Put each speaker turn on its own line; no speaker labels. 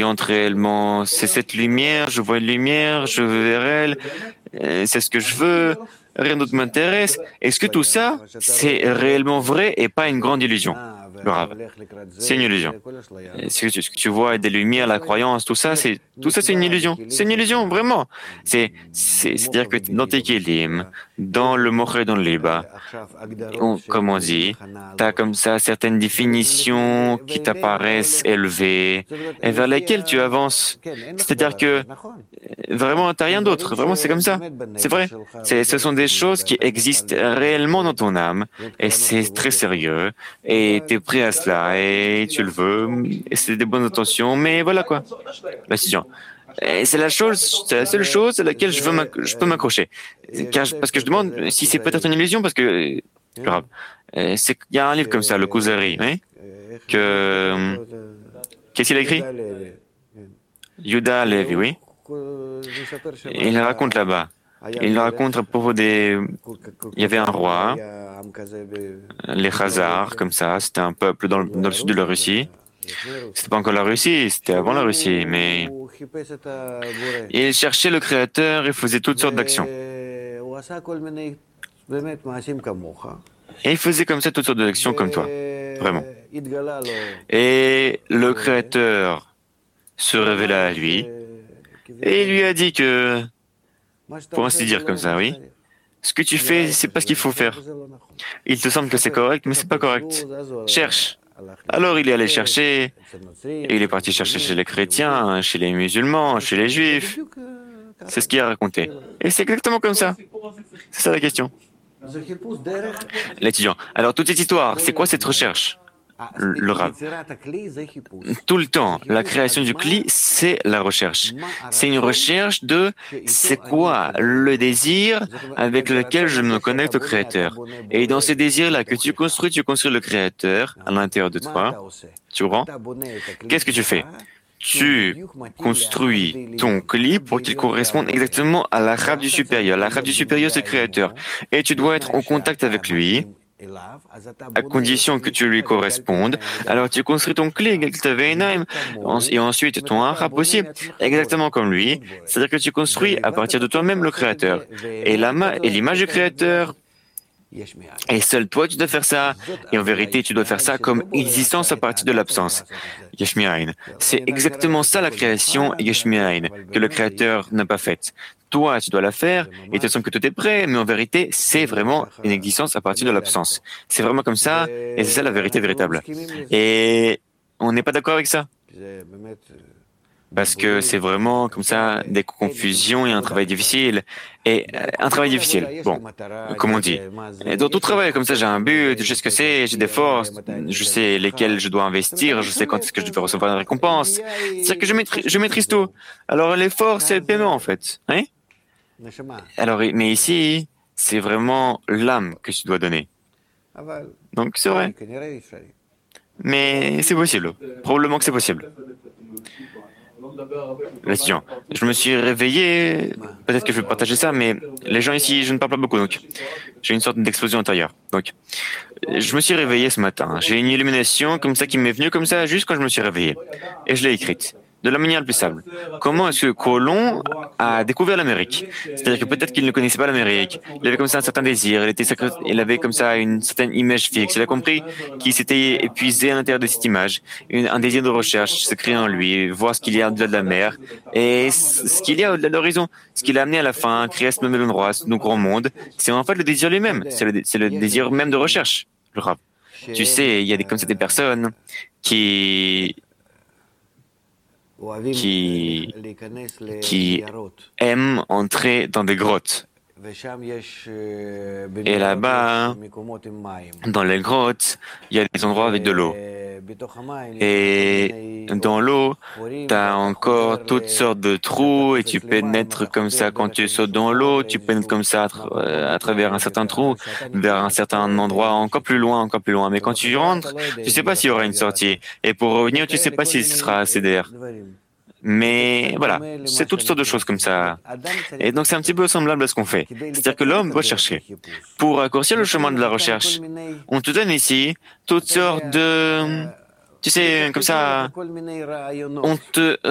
oriente réellement, c'est cette lumière, je vois une lumière, je veux vers elle, c'est ce que je veux, rien d'autre m'intéresse. Est-ce que tout ça, c'est réellement vrai et pas une grande illusion, le Rav? C'est une illusion. Ce que tu vois, des lumières, la croyance, tout ça, c'est une illusion. C'est une illusion, vraiment. C'est-à-dire que dans tes kelim, dans le mocher et dans le liba, comme on dit, tu as comme ça certaines définitions qui t'apparaissent élevées et vers lesquelles tu avances. C'est-à-dire que vraiment, t'as rien d'autre. Vraiment, c'est comme ça. C'est vrai. Ce sont des choses qui existent réellement dans ton âme et c'est très sérieux et t'es prêt à cela et tu le veux et c'est des bonnes intentions, mais voilà quoi. La décision. Et c'est la seule chose à laquelle je peux m'accrocher. Parce que je demande si c'est peut-être une illusion parce que, grave. Il y a un livre comme ça, le Kuzari, hein, que, qu'est-ce qu'il a écrit? Yuda Levi, oui. Et il raconte là-bas. Il raconte à propos des... Il y avait un roi, les Khazars, comme ça. C'était un peuple dans le sud de la Russie. C'était pas encore la Russie, c'était avant la Russie, mais il cherchait le créateur et faisait toutes sortes d'actions. Et il faisait comme ça toutes sortes d'actions comme toi. Vraiment. Et le créateur se révéla à lui et il lui a dit que, pour ainsi dire comme ça, oui, ce que tu fais, c'est pas ce qu'il faut faire. Il te semble que c'est correct, mais c'est pas correct. Cherche. Alors il est allé chercher, et il est parti chercher chez les chrétiens, chez les musulmans, chez les juifs. C'est ce qu'il a raconté. Et c'est exactement comme ça. C'est ça la question. L'étudiant. Alors toute cette histoire, c'est quoi cette recherche? Le Rav. Tout le temps, la création du cli, c'est la recherche. C'est une recherche de c'est quoi le désir avec lequel je me connecte au Créateur. Et dans ces désirs-là que tu construis le Créateur à l'intérieur de toi. Tu comprends? Qu'est-ce que tu fais? Tu construis ton cli pour qu'il corresponde exactement à la rave du supérieur. La rave du supérieur, c'est le Créateur. Et tu dois être en contact avec lui à condition que tu lui correspondes. Alors tu construis ton clé et ensuite ton hara possible exactement comme lui, c'est-à-dire que tu construis à partir de toi-même le créateur et l'image du créateur. Et seul toi, tu dois faire ça. Et en vérité, tu dois faire ça comme existence à partir de l'absence. Yeshmiaïn. C'est exactement ça la création Yeshmiaïn, que le Créateur n'a pas faite. Toi, tu dois la faire, et tu sens que tout est prêt, mais en vérité, c'est vraiment une existence à partir de l'absence. C'est vraiment comme ça, et c'est ça la vérité véritable. Et on n'est pas d'accord avec ça. Parce que c'est vraiment comme ça des confusions et un travail difficile. Et un travail difficile. Bon, comme on dit. Et dans tout travail comme ça, j'ai un but, je sais ce que c'est, j'ai des forces, je sais lesquelles je dois investir, je sais quand est-ce que je dois recevoir une récompense. C'est-à-dire que je maîtrise tout. Alors l'effort, c'est le paiement en fait. Hein? Alors, mais ici, c'est vraiment l'âme que tu dois donner. Donc c'est vrai. Mais c'est possible. Probablement que c'est possible. L'étudiant. Je me suis réveillé, peut-être que je vais partager ça, mais les gens ici, je ne parle pas beaucoup, donc j'ai une sorte d'explosion intérieure. Donc, je me suis réveillé ce matin. J'ai une illumination comme ça qui m'est venue comme ça juste quand je me suis réveillé. Et je l'ai écrite. De la manière la plus simple. Comment est-ce que Colomb a découvert l'Amérique? C'est-à-dire que peut-être qu'il ne connaissait pas l'Amérique. Il avait comme ça un certain désir. Il avait comme ça une certaine image fixe. Il a compris qu'il s'était épuisé à l'intérieur de cette image. Un désir de recherche se crée en lui, voir ce qu'il y a au-delà de la mer et ce qu'il y a au-delà de l'horizon. Ce qu'il a amené à la fin, créer à ce nouvel endroit, ce nouveau grand monde. C'est en fait le désir lui-même. C'est le désir même de recherche. Le rap. Tu sais, il y a comme ça des personnes qui qui aiment entrer dans des grottes. Et là-bas, dans les grottes, il y a des endroits avec de l'eau. Et dans l'eau, tu as encore toutes sortes de trous et tu pénètres comme ça quand tu sautes dans l'eau, tu pénètres comme ça à travers un certain trou, vers un certain endroit encore plus loin, encore plus loin. Mais quand tu rentres, tu sais pas s'il y aura une sortie. Et pour revenir, tu sais pas si ce sera assez d'air. Mais voilà, c'est toutes sortes de choses comme ça. Et donc c'est un petit peu semblable à ce qu'on fait. C'est-à-dire que l'homme doit chercher. Pour raccourcir le chemin de la recherche, on te donne ici toutes sortes de... Tu sais, comme ça, on te